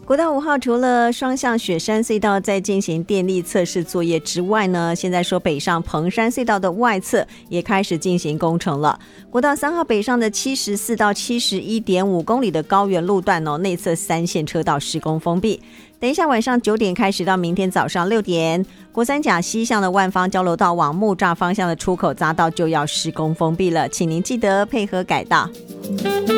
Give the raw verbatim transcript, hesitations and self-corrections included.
国道五号除了双向雪山隧道在进行电力测试作业之外呢，现在说北上彭山隧道的外侧也开始进行工程了。国道三号北上的七十四到七十一点五公里的高原路段哦，内侧三线车道施工封闭。等一下晚上九点开始到明天早上六点，国三甲西向的万方交流道往木栅方向的出口匝道就要施工封闭了，请您记得配合改道。